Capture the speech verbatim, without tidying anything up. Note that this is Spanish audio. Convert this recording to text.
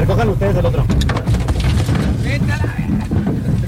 cojan ustedes el otro. Vete a la verga.